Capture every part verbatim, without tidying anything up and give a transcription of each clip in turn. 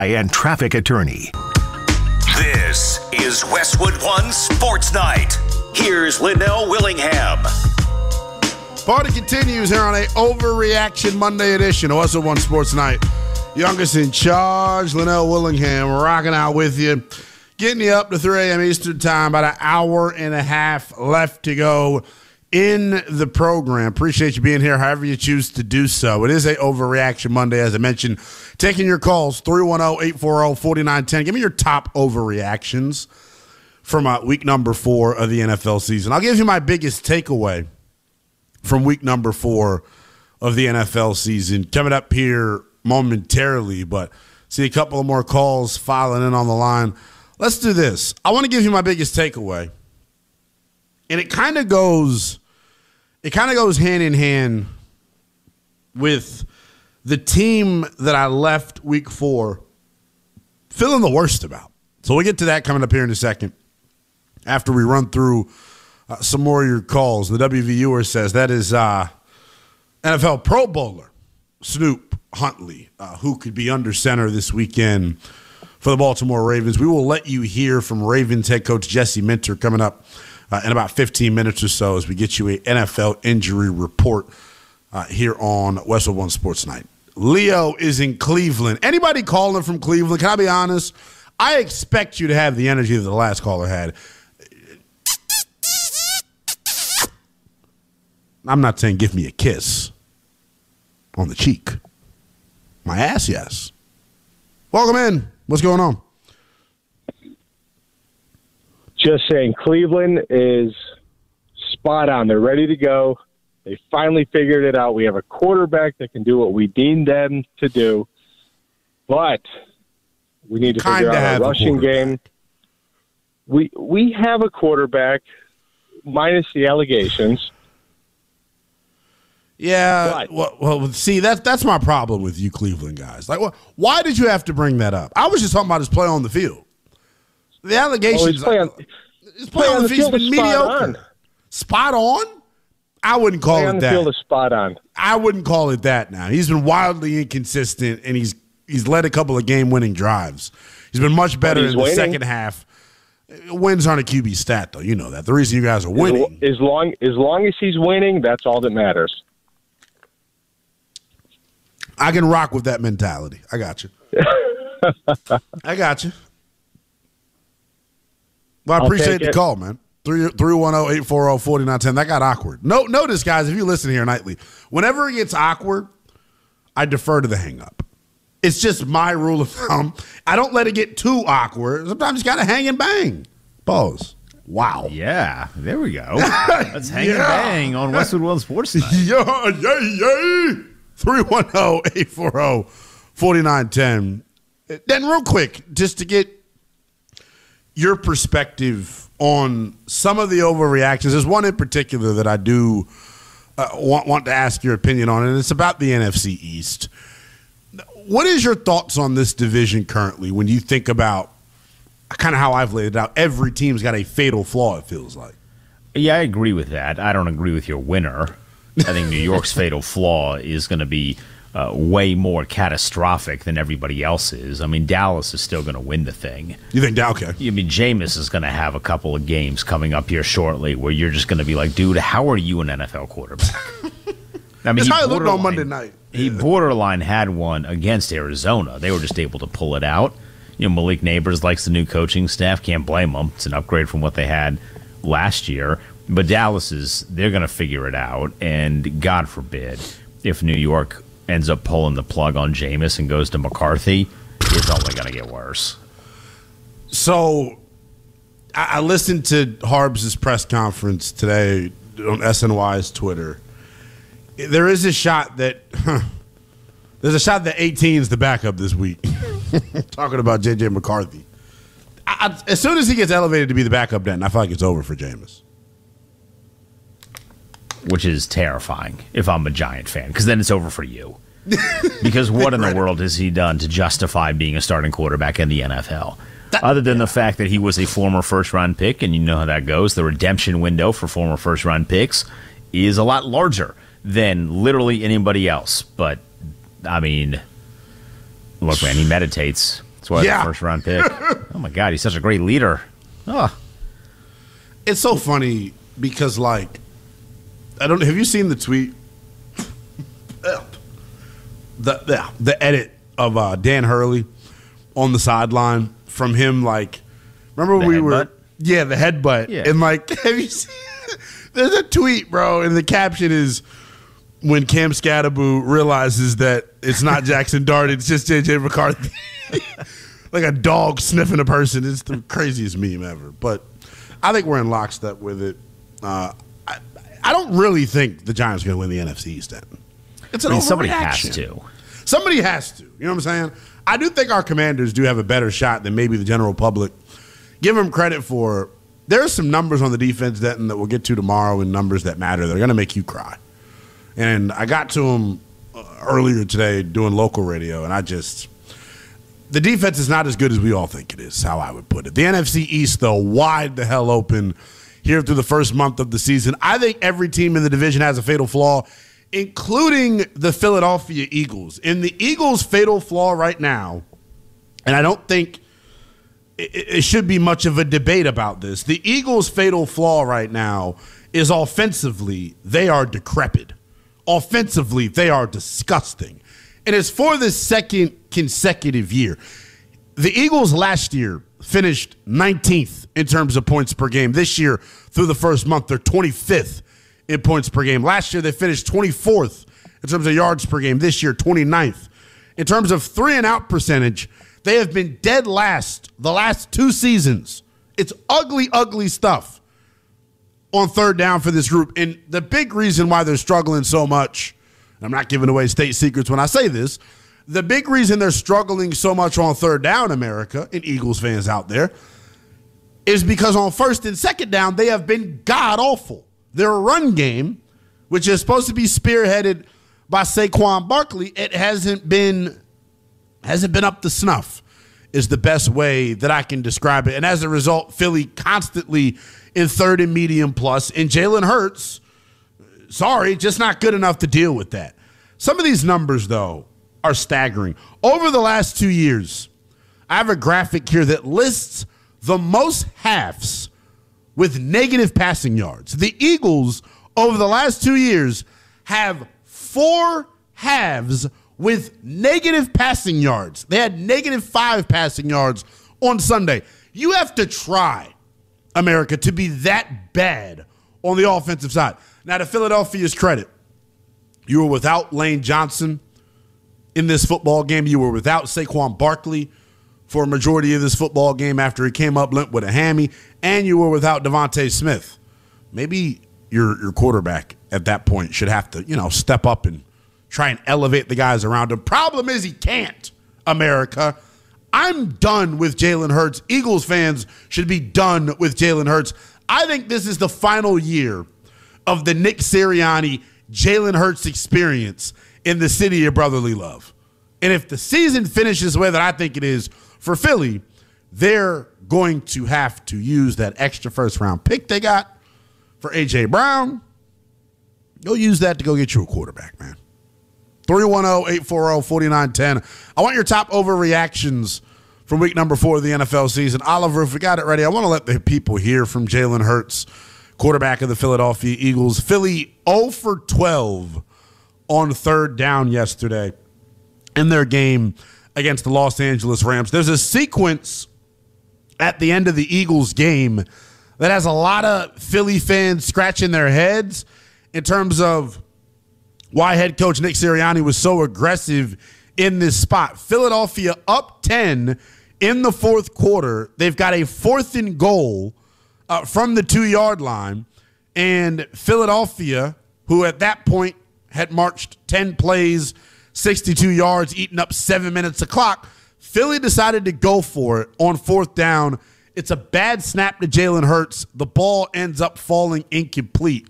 and traffic attorney. This is Westwood One Sports Night. Here's Linnell Willingham. Party continues here on a Overreaction Monday edition of Westwood One Sports Night. Youngest in charge, Linnell Willingham, rocking out with you. Getting you up to three a.m. Eastern time, about an hour and a half left to go in the program. Appreciate you being here however you choose to do so. It is a Overreaction Monday, as I mentioned. Taking your calls, three one zero, eight four zero, four nine one zero. Give me your top overreactions from uh, week number four of the N F L season. I'll give you my biggest takeaway from week number four of the N F L season coming up here momentarily, but see a couple of more calls filing in on the line. Let's do this. I want to give you my biggest takeaway, and it kind of goes it kind of goes hand in hand with the team that I left week four feeling the worst about. So we'll get to that coming up here in a second after we run through uh, some more of your calls. The W V Uer says that is uh, N F L Pro Bowler Snoop Huntley, uh, who could be under center this weekend for the Baltimore Ravens. We will let you hear from Ravens head coach Jesse Minter coming up uh, in about fifteen minutes or so as we get you a N F L injury report uh, here on Westwood One Sports Night. Leo is in Cleveland. Anybody calling from Cleveland? Can I be honest? I expect you to have the energy that the last caller had. I'm not saying give me a kiss on the cheek. My ass, yes. Welcome in. What's going on? Just saying, Cleveland is spot on. They're ready to go. They finally figured it out. We have a quarterback that can do what we deemed them to do, but we need to Kinda figure out have a a rushing game. We we have a quarterback, minus the allegations. Yeah, well, well, see, that's that's my problem with you Cleveland guys. Like, well, why did you have to bring that up? I was just talking about his play on the field. The allegations, Oh, his play on, his play on the field has been mediocre. Spot on? I wouldn't call play it on the that. field is spot on. I wouldn't call it that now. He's been wildly inconsistent, and he's he's led a couple of game-winning drives. He's been much better in the winning. second half. Wins aren't a Q B stat, though. You know that. The reason you guys are winning. As long as, long as he's winning, that's all that matters. I can rock with that mentality. I got you. I got you. Well, I I'll appreciate take the it. call, man. three one zero, eight four zero, four nine one zero. That got awkward. No, notice, guys, if you listen here nightly, whenever it gets awkward, I defer to the hang-up. It's just my rule of thumb. I don't let it get too awkward. Sometimes you got to hang and bang. Pause. Wow. Yeah, there we go. Let's hang and Yeah. bang on Westwood One Sports Night. Yeah, yeah, yeah. three one zero, eight four zero, four nine one zero. Then real quick, just to get your perspective on some of the overreactions. There's one in particular that I do uh, want, want to ask your opinion on, and it's about the N F C East. What is your thoughts on this division currently when you think about kind of how I've laid it out? Every team's got a fatal flaw, it feels like. Yeah, I agree with that. I don't agree with your winner. I think New York's fatal flaw is going to be uh, way more catastrophic than everybody else's. I mean, Dallas is still going to win the thing. You think Dallas? Okay. I mean, Jameis is going to have a couple of games coming up here shortly where you're just going to be like, dude, how are you an N F L quarterback? I mean, That's he how it looked on borderline- Monday night. He borderline had one against Arizona. They were just able to pull it out. You know, Malik Neighbors likes the new coaching staff. Can't blame them. It's an upgrade from what they had last year. But Dallas is, they're going to figure it out. And God forbid, if New York ends up pulling the plug on Jameis and goes to McCarthy, it's only going to get worse. So I, I listened to Harbs' press conference today on S N Y's Twitter. There is a shot that huh, there's a shot that eighteen is the backup this week. Talking about J J McCarthy. I, I, as soon as he gets elevated to be the backup, then I feel like it's over for Jameis. Which is terrifying if I'm a Giant fan, because then it's over for you. Because what in the world has he done to justify being a starting quarterback in the N F L? That, Other than yeah. the fact that he was a former first-round pick, and you know how that goes, the redemption window for former first-round picks is a lot larger than literally anybody else. But, I mean, look, man, he meditates. That's why Yeah. the first round pick. Oh my God, he's such a great leader. Oh, It's so funny because, like, I don't. Have you seen the tweet? the the, the edit of uh, Dan Hurley on the sideline from him. Like, remember when The we were? headbutt? Yeah, the headbutt. Yeah. And like, have you seen? There's a tweet, bro, and the caption is when Cam Scatterbo realizes that it's not Jackson Dart, it's just J J McCarthy. Like a dog sniffing a person. It's the craziest meme ever. But I think we're in lockstep with it. Uh, I, I don't really think the Giants are going to win the N F C East. Then. It's an I mean, somebody has overreaction. to. Somebody has to. You know what I'm saying? I do think our Commanders do have a better shot than maybe the general public. Give them credit for. There's some numbers on the defense, Denton, that we'll get to tomorrow, and numbers that matter. They're going to make you cry. And I got to them earlier today doing local radio, and I just – the defense is not as good as we all think it is, how I would put it. The N F C East, though, wide the hell open here through the first month of the season. I think every team in the division has a fatal flaw, including the Philadelphia Eagles. And the Eagles' fatal flaw right now, and I don't think it, it should be much of a debate about this, the Eagles' fatal flaw right now is offensively, they are decrepit. Offensively, they are disgusting. And it's for the second consecutive year. The Eagles last year finished nineteenth in terms of points per game. This year, through the first month, they're twenty-fifth in points per game. Last year, they finished twenty-fourth in terms of yards per game. This year, twenty-ninth. In terms of three and out percentage, they have been dead last the last two seasons. It's ugly, ugly stuff on third down for this group. And the big reason why they're struggling so much, I'm not giving away state secrets when I say this, the big reason they're struggling so much on third down, America, and Eagles fans out there, is because on first and second down, they have been god-awful. Their run game, which is supposed to be spearheaded by Saquon Barkley, it hasn't been, hasn't been up to snuff, is the best way that I can describe it. And as a result, Philly constantly in third and medium plus, and Jalen Hurts, sorry, just not good enough to deal with that. Some of these numbers, though, are staggering. Over the last two years, I have a graphic here that lists the most halves with negative passing yards. The Eagles, over the last two years, have four halves with negative passing yards. They had negative five passing yards on Sunday. You have to try, America, to be that bad on the offensive side. Now, to Philadelphia's credit, you were without Lane Johnson in this football game. You were without Saquon Barkley for a majority of this football game after he came up limp with a hammy, and you were without Devontae Smith. Maybe your your quarterback at that point should have to, you know, step up and try and elevate the guys around him. Problem is he can't, America. I'm done with Jalen Hurts. Eagles fans should be done with Jalen Hurts. I think this is the final year of the Nick Sirianni, Jalen Hurts experience in the city of brotherly love. And if the season finishes the way that I think it is for Philly, they're going to have to use that extra first-round pick they got for A J. Brown. Go use that to go get you a quarterback, man. three one zero, eight four zero, four nine one zero. I want your top overreactions from week number four of the N F L season. Oliver, if we got it ready, I want to let the people hear from Jalen Hurts, quarterback of the Philadelphia Eagles. Philly zero for twelve on third down yesterday in their game against the Los Angeles Rams. There's a sequence at the end of the Eagles game that has a lot of Philly fans scratching their heads in terms of why head coach Nick Sirianni was so aggressive in this spot. Philadelphia up ten in the fourth quarter. They've got a fourth and goal uh, from the two-yard line, and Philadelphia, who at that point had marched ten plays, sixty-two yards, eating up seven minutes of clock, Philly decided to go for it on fourth down. It's a bad snap to Jalen Hurts. The ball ends up falling incomplete,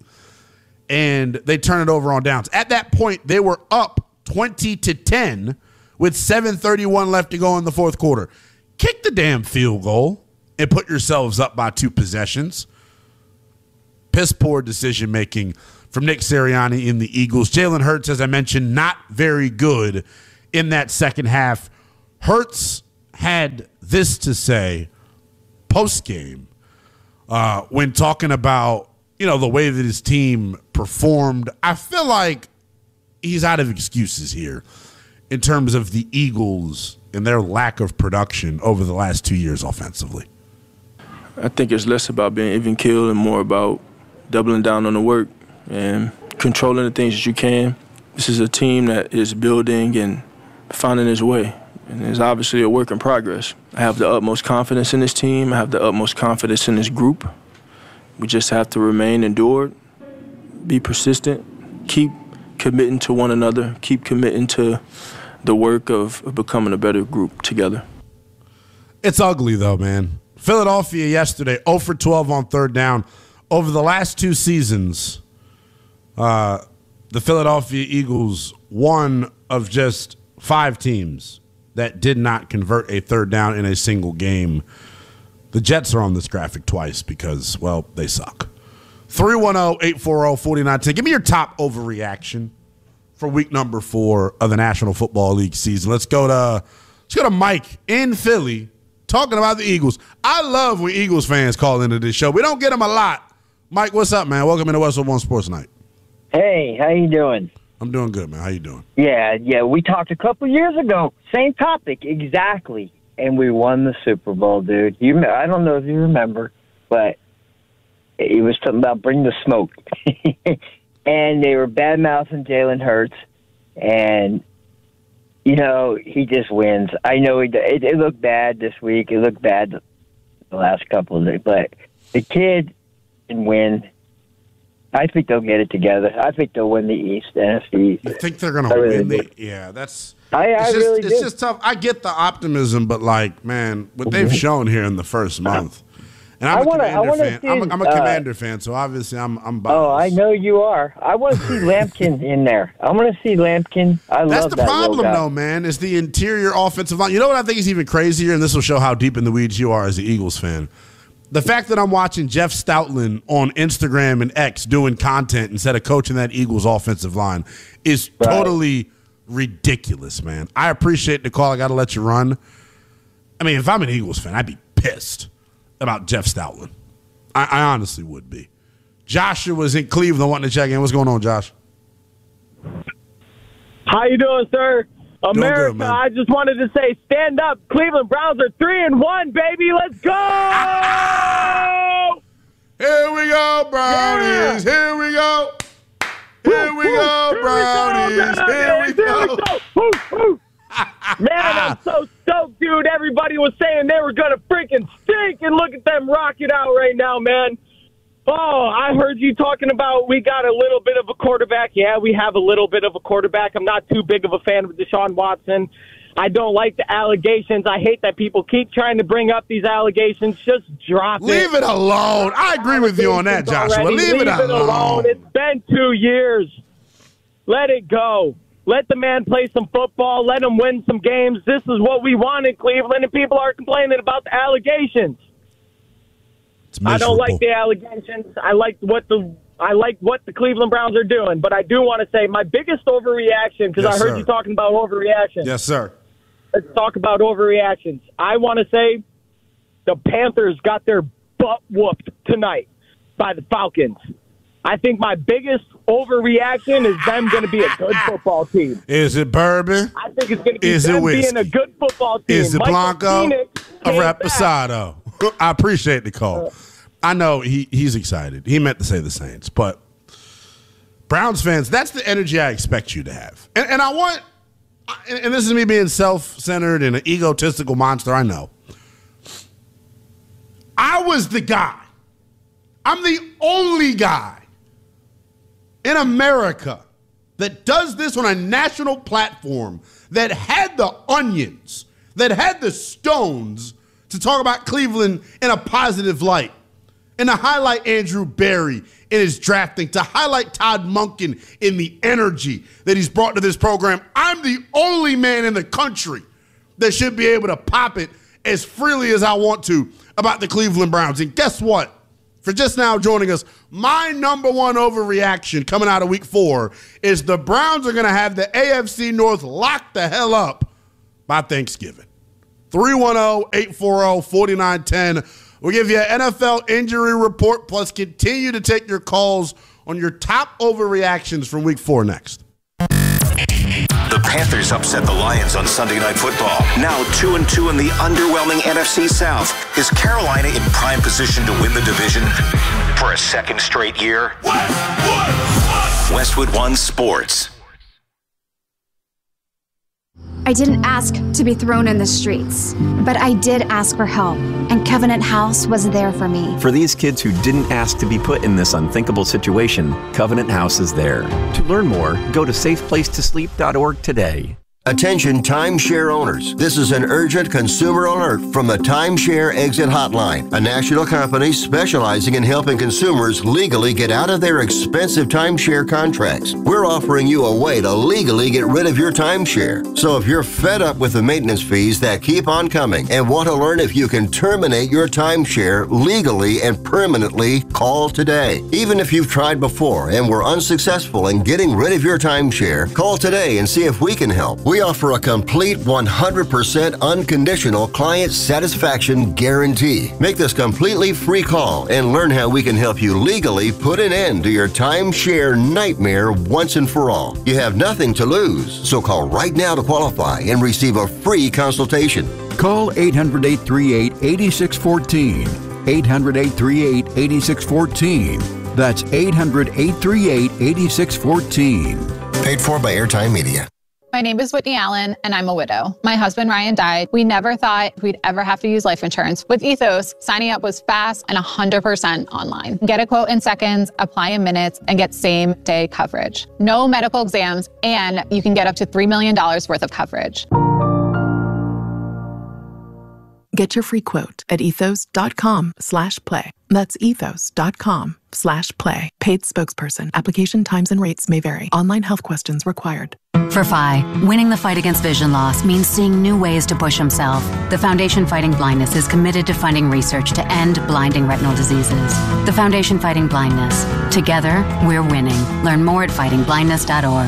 and they turn it over on downs. At that point, they were up twenty to ten with seven thirty-one left to go in the fourth quarter. Kick the damn field goal and put yourselves up by two possessions. Piss poor decision-making from Nick Sirianni in the Eagles. Jalen Hurts, as I mentioned, not very good in that second half. Hurts had this to say post-game uh, when talking about, you know, the way that his team performed. I feel like he's out of excuses here in terms of the Eagles and their lack of production over the last two years offensively. I think it's less about being even keeled and more about doubling down on the work and controlling the things that you can. This is a team that is building and finding its way, and it's obviously a work in progress. I have the utmost confidence in this team. I have the utmost confidence in this group. We just have to remain endured, be persistent, keep committing to one another, keep committing to the work of, of becoming a better group together. It's ugly, though, man. Philadelphia yesterday, zero for twelve on third down. Over the last two seasons, uh, the Philadelphia Eagles, one of just five teams that did not convert a third down in a single game. The Jets are on this graphic twice because, well, they suck. three one zero, eight four zero, four nine one zero. Give me your top overreaction for week number four of the National Football League season. Let's go to let's go to Mike in Philly talking about the Eagles. I love when Eagles fans call into this show. We don't get them a lot. Mike, what's up, man? Welcome into Westwood One Sports Night. Hey, how you doing? I'm doing good, man. How you doing? Yeah, yeah. We talked a couple years ago. Same topic, exactly. And we won the Super Bowl, dude. You, I don't know if you remember, but it was something about bring the smoke. And they were bad-mouthing Jalen Hurts. And, you know, he just wins. I know it, it, it looked bad this week. It looked bad the last couple of days. But the kid can win. I think they'll get it together. I think they'll win the East, N F C East. You think they're going to really win the – Yeah, that's – I, I it's just, really it's do. just tough. I get the optimism, but, like, man, what they've shown here in the first month. And I'm I a wanna, Commander I wanna fan. See, I'm a, I'm a uh, Commander fan, so obviously I'm I'm biased. Oh, I know you are. I want to see Lampkin in there. I want to see Lampkin. I That's love the that problem, little guy. though, man, is the interior offensive line. You know what I think is even crazier, and this will show how deep in the weeds you are as an Eagles fan? The fact that I'm watching Jeff Stoutland on Instagram and X doing content instead of coaching that Eagles offensive line is Right. totally ridiculous, man. I appreciate the call. I got to let you run. I mean, if I'm an Eagles fan, I'd be pissed about Jeff Stoutland. I, I honestly would be. Joshua was in Cleveland wanting to check in. What's going on, Josh? How you doing, sir? America, good, I just wanted to say stand up. Cleveland Browns are three and one, baby. Let's go! Here we go, Brownies. Yeah. Here we go. Here we go, Brownies. Here we go. Woo, woo. Man, I'm so stoked, dude. Everybody was saying they were going to freaking stink, and look at them rock it out right now, man. Oh, I heard you talking about we got a little bit of a quarterback. Yeah, we have a little bit of a quarterback. I'm not too big of a fan of Deshaun Watson. I don't like the allegations. I hate that people keep trying to bring up these allegations. Just drop it. Leave it alone. I agree with you on that, Joshua. Already. Leave, Leave it, alone. alone. It's been two years. Let it go. Let the man play some football. Let him win some games. This is what we want in Cleveland, and people are complaining about the allegations. I don't like the allegations. I like what the I like what the Cleveland Browns are doing, but I do want to say my biggest overreaction, because Yes, I heard sir. you talking about overreaction. Yes, sir. Let's talk about overreactions. I want to say the Panthers got their butt whooped tonight by the Falcons. I think my biggest overreaction is them going to be a good football team. Is it bourbon? I think it's going to be Is it them whiskey? being a good football team. Is it Michael Blanco? Phoenix A came back. Reposado? I appreciate the call. I know he, he's excited. He meant to say the Saints, but Browns fans, that's the energy I expect you to have. And, and I want, and, and this is me being self-centered and an egotistical monster, I know. I was the guy. I'm the only guy in America that does this on a national platform, that had the onions, that had the stones to talk about Cleveland in a positive light, and to highlight Andrew Berry in his drafting, to highlight Todd Monken in the energy that he's brought to this program. I'm the only man in the country that should be able to pop it as freely as I want to about the Cleveland Browns. And guess what? For just now joining us, my number one overreaction coming out of week four is the Browns are going to have the A F C North locked the hell up by Thanksgiving. three one zero, eight four zero, four nine one zero. We'll give you an N F L injury report, plus continue to take your calls on your top overreactions from week four next. The Panthers upset the Lions on Sunday Night Football. Now two and two in the underwhelming N F C South. Is Carolina in prime position to win the division for a second straight year? Westwood, Westwood One Sports. I didn't ask to be thrown in the streets, but I did ask for help, and Covenant House was there for me. For these kids who didn't ask to be put in this unthinkable situation, Covenant House is there. To learn more, go to safe place to sleep dot org today. Attention timeshare owners. This is an urgent consumer alert from the Timeshare Exit Hotline, a national company specializing in helping consumers legally get out of their expensive timeshare contracts. We're offering you a way to legally get rid of your timeshare. So if you're fed up with the maintenance fees that keep on coming and want to learn if you can terminate your timeshare legally and permanently, call today. Even if you've tried before and were unsuccessful in getting rid of your timeshare, call today and see if we can help. We offer a complete one hundred percent unconditional client satisfaction guarantee. Make this completely free call and learn how we can help you legally put an end to your timeshare nightmare once and for all. You have nothing to lose, so call right now to qualify and receive a free consultation. Call eight hundred, eight three eight, eight six one four. eight hundred, eight three eight, eight six one four. That's eight hundred, eight three eight, eight six one four. Paid for by Airtime Media. My name is Whitney Allen, and I'm a widow. My husband, Ryan, died. We never thought we'd ever have to use life insurance. With Ethos, signing up was fast and one hundred percent online. Get a quote in seconds, apply in minutes, and get same-day coverage. No medical exams, and you can get up to three million dollars worth of coverage. Get your free quote at ethos.com slash play. That's ethos.com slash play. Paid spokesperson. Application times and rates may vary. Online health questions required. For F I, winning the fight against vision loss means seeing new ways to push himself. The Foundation Fighting Blindness is committed to funding research to end blinding retinal diseases. The Foundation Fighting Blindness. Together, we're winning. Learn more at fighting blindness dot org.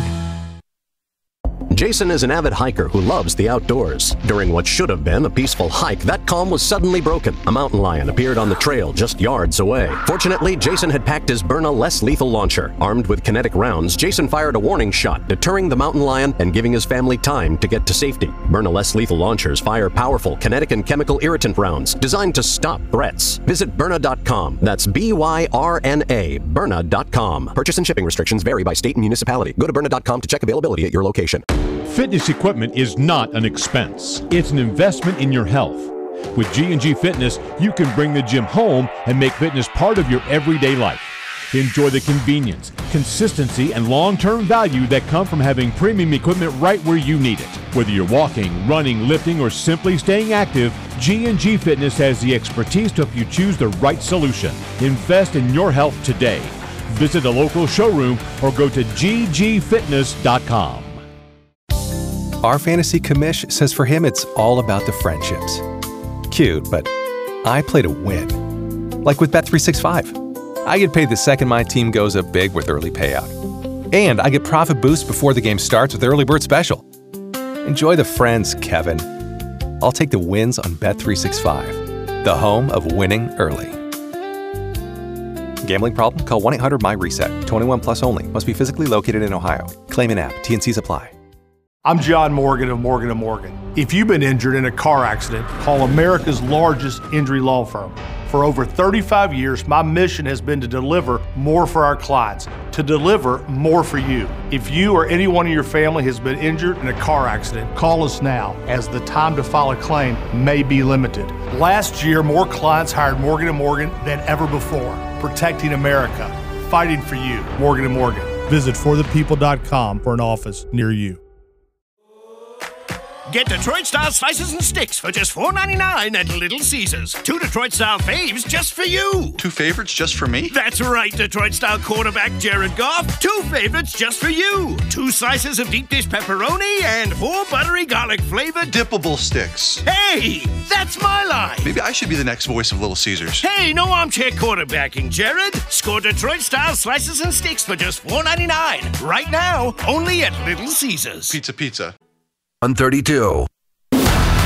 Jason is an avid hiker who loves the outdoors. During what should have been a peaceful hike, that calm was suddenly broken. A mountain lion appeared on the trail just yards away. Fortunately, Jason had packed his Byrna less lethal launcher. Armed with kinetic rounds, Jason fired a warning shot, deterring the mountain lion and giving his family time to get to safety. Byrna less lethal launchers fire powerful kinetic and chemical irritant rounds designed to stop threats. Visit Byrna dot com. That's B Y R N A, Byrna dot com. Purchase and shipping restrictions vary by state and municipality. Go to Byrna dot com to check availability at your location. Fitness equipment is not an expense. It's an investment in your health. With G and G Fitness, you can bring the gym home and make fitness part of your everyday life. Enjoy the convenience, consistency, and long-term value that come from having premium equipment right where you need it. Whether you're walking, running, lifting, or simply staying active, G and G Fitness has the expertise to help you choose the right solution. Invest in your health today. Visit a local showroom or go to G G fitness dot com. Our fantasy commish says for him it's all about the friendships. Cute, but I play to win. Like with Bet three sixty-five. I get paid the second my team goes up big with early payout. And I get profit boost before the game starts with Early Bird Special. Enjoy the friends, Kevin. I'll take the wins on Bet three sixty-five, the home of winning early. Gambling problem? Call one eight hundred M Y reset. twenty-one plus only. Must be physically located in Ohio. Claim in app. T and Cs apply. I'm John Morgan of Morgan and Morgan. If you've been injured in a car accident, call America's largest injury law firm. For over thirty-five years, my mission has been to deliver more for our clients, to deliver more for you. If you or anyone in your family has been injured in a car accident, call us now, as the time to file a claim may be limited. Last year, more clients hired Morgan and Morgan than ever before, protecting America, fighting for you. Morgan and Morgan. Visit for the people dot com for an office near you. Get Detroit-style slices and sticks for just four ninety-nine at Little Caesars. Two Detroit-style faves just for you. Two favorites just for me? That's right, Detroit-style quarterback Jared Goff. Two favorites just for you. Two slices of deep dish pepperoni and four buttery garlic-flavored dippable sticks. Hey, that's my line. Maybe I should be the next voice of Little Caesars. Hey, no armchair quarterbacking, Jared. Score Detroit-style slices and sticks for just four ninety-nine. Right now, only at Little Caesars. Pizza, pizza. one thirty-two.